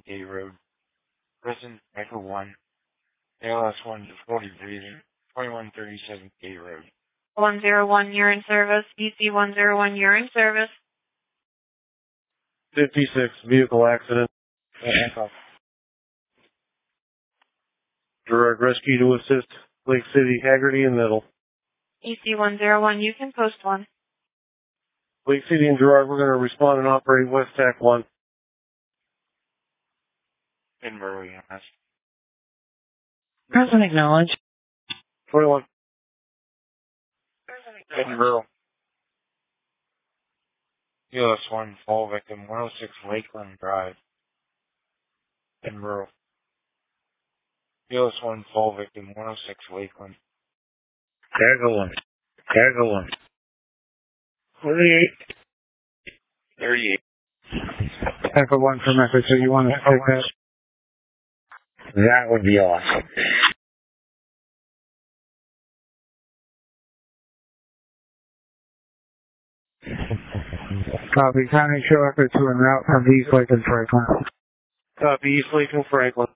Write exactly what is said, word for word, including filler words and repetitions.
Gay Road. Prison, Echo one. A L S one to forty breathing. twenty-one thirty-seven Gay Road. one zero one urine service. E C one zero one urine service. fifty-six vehicle accident. Echo. Direct rescue to assist Lake City, Haggerty, and Middle. E C one zero one, you can post one. Lake City and Gerard, we're going to respond and operate West Tac one. In Murray, yes. Present acknowledged. twenty-one. In Rural. E L S one, fall victim, one oh six Lakeland Drive. In Rural. E L S one, fall victim, one oh six Lakeland. Cargo one. Cargo one. thirty-eight. thirty-eight. Echo one from Echo two, you want to take that? That would be awesome. Copy. County show Echo two en route from East Lake and Franklin. Copy, East Lake and Franklin.